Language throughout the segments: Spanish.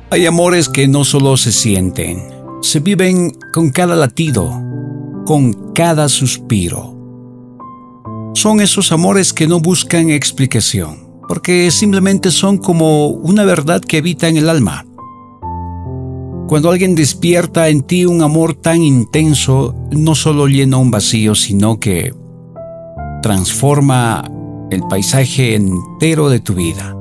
Hay amores que no solo se sienten, se viven con cada latido, con cada suspiro. Son esos amores que no buscan explicación, porque simplemente son como una verdad que habita en el alma. Cuando alguien despierta en ti un amor tan intenso, no solo llena un vacío, sino que transforma el paisaje entero de tu vida.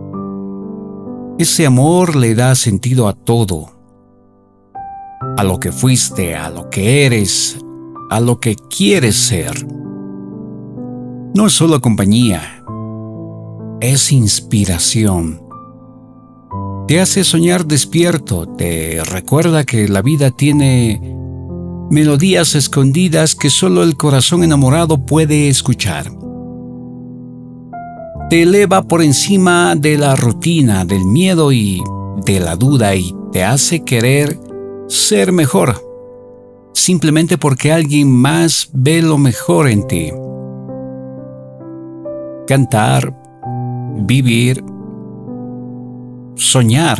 Ese amor le da sentido a todo, a lo que fuiste, a lo que eres, a lo que quieres ser. No es solo compañía, es inspiración. Te hace soñar despierto, te recuerda que la vida tiene melodías escondidas que solo el corazón enamorado puede escuchar. Te eleva por encima de la rutina, del miedo y de la duda y te hace querer ser mejor, simplemente porque alguien más ve lo mejor en ti. Cantar, vivir, soñar.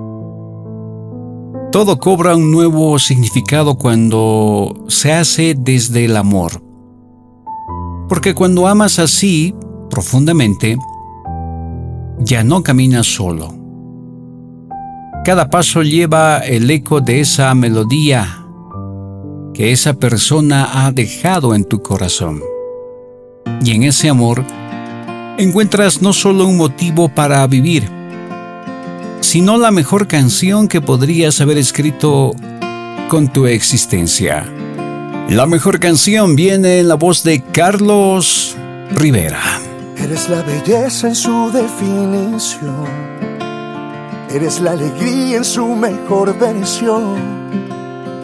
Todo cobra un nuevo significado cuando se hace desde el amor. Porque cuando amas así, profundamente, ya no caminas solo. Cada paso lleva el eco de esa melodía que esa persona ha dejado en tu corazón. Y en ese amor encuentras no solo un motivo para vivir, sino la mejor canción que podrías haber escrito con tu existencia. La mejor canción viene en la voz de Carlos Rivera. Eres la belleza en su definición, eres la alegría en su mejor versión.